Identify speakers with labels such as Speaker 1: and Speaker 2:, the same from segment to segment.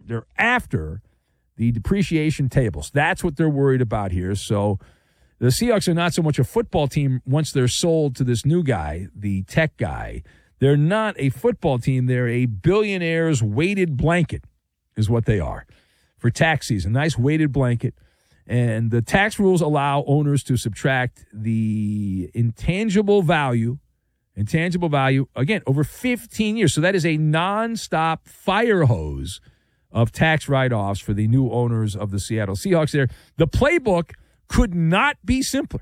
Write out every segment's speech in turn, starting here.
Speaker 1: They're after the depreciation tables. That's what they're worried about here. So the Seahawks are not so much a football team once they're sold to this new guy, the tech guy. They're not a football team. They're a billionaire's weighted blanket is what they are for tax season. Nice weighted blanket. And the tax rules allow owners to subtract the intangible value, again, over 15 years. So that is a nonstop fire hose of tax write-offs for the new owners of the Seattle Seahawks there. The playbook could not be simpler.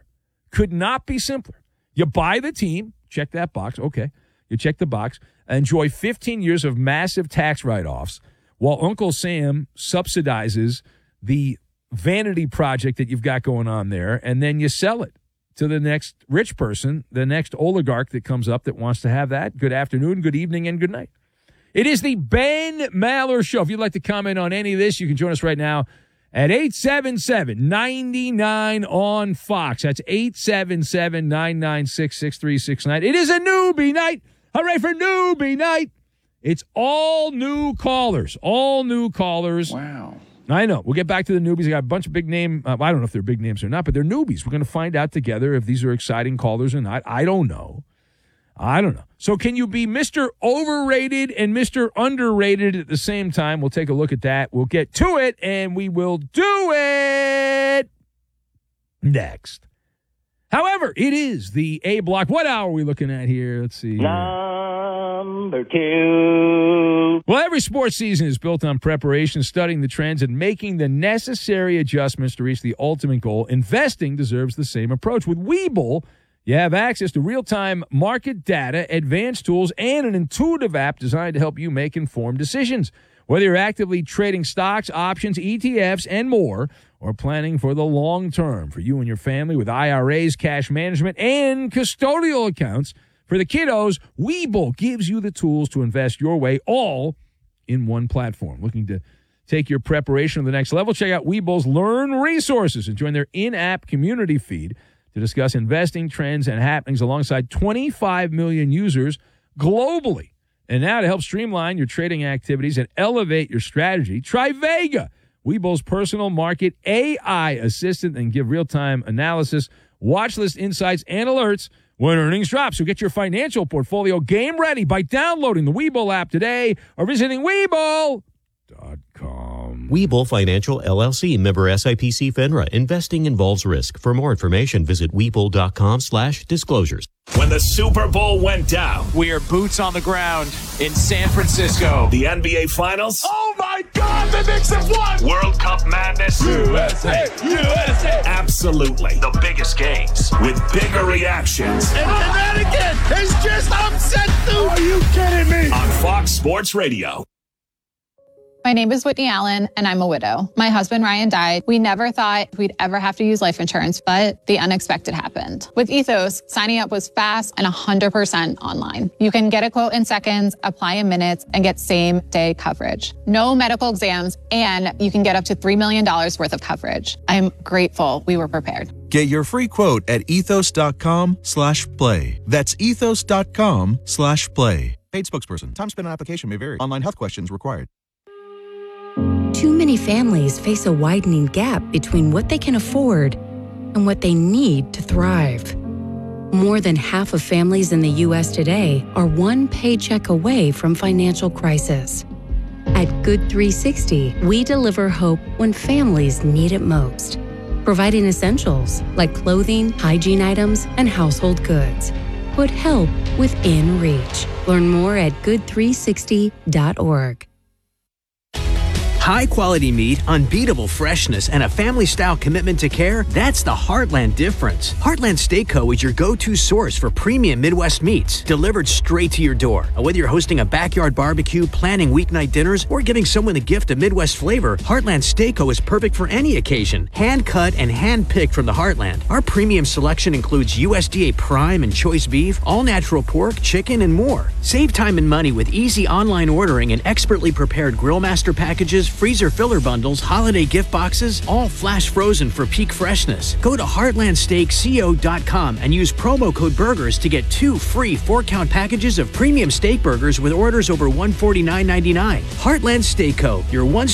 Speaker 1: You buy the team, check that box, okay. You check the box, enjoy 15 years of massive tax write-offs while Uncle Sam subsidizes the vanity project that you've got going on there, and then you sell it to the next rich person, the next oligarch that comes up that wants to have that. Good afternoon, good evening, and good night. It is the Ben Maller Show. If you'd like to comment on any of this, you can join us right now at 877-99 on Fox. That's 877-996-6369. It is a newbie night. Hooray for newbie night. It's all new callers.
Speaker 2: Wow.
Speaker 1: I know. We'll get back to the newbies. I got a bunch of big name. I don't know if they're big names or not, but they're newbies. We're going to find out together if these are exciting callers or not. I don't know. So can you be Mr. Overrated and Mr. Underrated at the same time? We'll take a look at that. We'll get to it, and we will do it next. However, it is the A block. What hour are we looking at here? Let's see.
Speaker 3: Number 2.
Speaker 1: Well, every sports season is built on preparation, studying the trends, and making the necessary adjustments to reach the ultimate goal. Investing deserves the same approach. With Webull, you have access to real-time market data, advanced tools, and an intuitive app designed to help you make informed decisions. Whether you're actively trading stocks, options, ETFs, and more, or planning for the long term for you and your family with IRAs, cash management, and custodial accounts for the kiddos, Webull gives you the tools to invest your way, all in one platform. Looking to take your preparation to the next level? Check out Webull's Learn Resources and join their in-app community feed to discuss investing trends and happenings alongside 25 million users globally. And now to help streamline your trading activities and elevate your strategy, try Vega, Webull's personal market AI assistant, and give real-time analysis, watch list insights, and alerts when earnings drop. So get your financial portfolio game ready by downloading the Webull app today or visiting Webull.com.
Speaker 4: Webull Financial LLC, member SIPC FINRA. Investing involves risk. For more information, visit Webull.com/disclosures.
Speaker 5: When the Super Bowl went down,
Speaker 6: we are boots on the ground in San Francisco.
Speaker 5: The NBA Finals.
Speaker 6: Oh my God, the Knicks have won!
Speaker 5: World Cup madness.
Speaker 6: USA!
Speaker 5: Absolutely. The biggest games with bigger reactions.
Speaker 6: And Connecticut has just upset Duke!
Speaker 5: Are you kidding me? On Fox Sports Radio.
Speaker 7: My name is Whitney Allen, and I'm a widow. My husband, Ryan, died. We never thought we'd ever have to use life insurance, but the unexpected happened. With Ethos, signing up was fast and 100% online. You can get a quote in seconds, apply in minutes, and get same-day coverage. No medical exams, and you can get up to $3 million worth of coverage. I'm grateful we were prepared.
Speaker 8: Get your free quote at ethos.com/play. That's ethos.com/play. Paid spokesperson. Time spent on application may vary. Online health questions required.
Speaker 9: Too many families face a widening gap between what they can afford and what they need to thrive. More than half of families in the U.S. today are one paycheck away from financial crisis. At Good 360, we deliver hope when families need it most, providing essentials like clothing, hygiene items, and household goods. Put help within reach. Learn more at good360.org.
Speaker 10: High-quality meat, unbeatable freshness, and a family-style commitment to care, that's the Heartland difference. Heartland Steak Co. is your go-to source for premium Midwest meats, delivered straight to your door. Whether you're hosting a backyard barbecue, planning weeknight dinners, or giving someone a gift of Midwest flavor, Heartland Steak Co. is perfect for any occasion. Hand-cut and hand-picked from the Heartland. Our premium selection includes USDA Prime and Choice Beef, all-natural pork, chicken, and more. Save time and money with easy online ordering and expertly prepared Grill Master packages, freezer filler bundles, holiday gift boxes, all flash frozen for peak freshness. Go to heartlandsteakco.com and use promo code BURGERS to get 2 free 4-count packages of premium steak burgers with orders over $149.99. Heartland Steak Co., your one